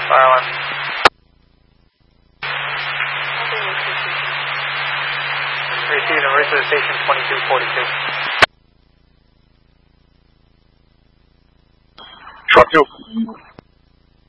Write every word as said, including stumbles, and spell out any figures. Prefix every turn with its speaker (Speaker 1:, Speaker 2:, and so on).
Speaker 1: Fire alarm. Received emergency to station twenty-two forty-two.
Speaker 2: Truck two.